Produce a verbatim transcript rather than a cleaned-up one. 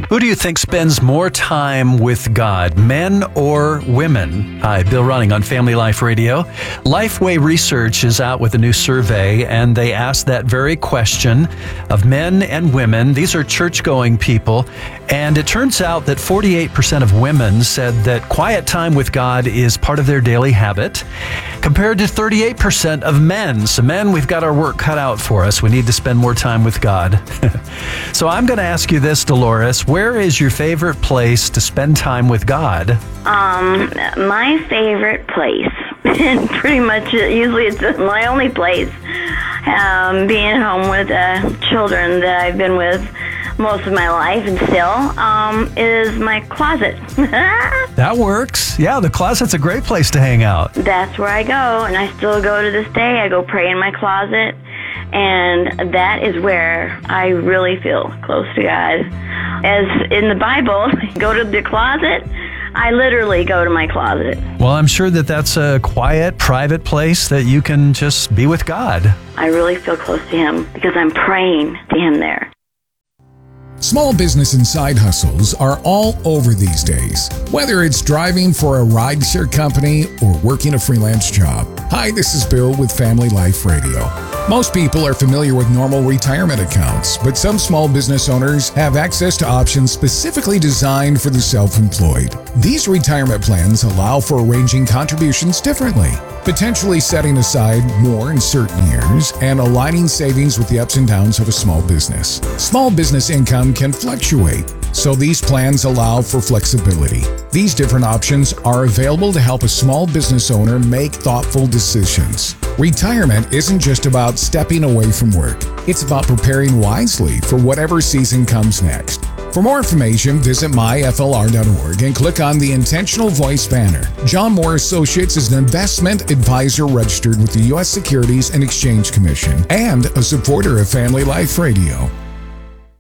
Who do you think spends more time with God, men or women? Hi, Bill Running on Family Life Radio. Lifeway Research is out with a new survey, and they asked that very question of men and women. These are church-going people, and it turns out that forty-eight percent of women said that quiet time with God is part of their daily habit, compared to thirty-eight percent of men. So men, we've got our work cut out for us. We need to spend more time with God. So I'm going to ask you this, Dolores. Where is your favorite place to spend time with God? Um, my favorite place, and pretty much usually it's my only place, um, being home with uh, children that I've been with most of my life and still, um, is my closet. That works. Yeah, the closet's a great place to hang out. That's where I go, and I still go to this day. I go pray in my closet, and that is where I really feel close to God. As in the Bible, go to the closet, I literally go to my closet. Well, I'm sure that that's a quiet, private place that you can just be with God. I really feel close to Him because I'm praying to Him there. Small business and side hustles are all over these days, whether it's driving for a rideshare company or working a freelance job. Hi, this is Bill with Family Life Radio. Most people are familiar with normal retirement accounts, but some small business owners have access to options specifically designed for the self-employed. These retirement plans allow for arranging contributions differently, potentially setting aside more in certain years and aligning savings with the ups and downs of a small business. Small business income can fluctuate, so these plans allow for flexibility. These different options are available to help a small business owner make thoughtful decisions. Retirement isn't just about stepping away from work. It's about preparing wisely for whatever season comes next. For more information, visit my f l r dot org and click on the Intentional Voice banner. John Moore Associates is an investment advisor registered with the U S Securities and Exchange Commission and a supporter of Family Life Radio.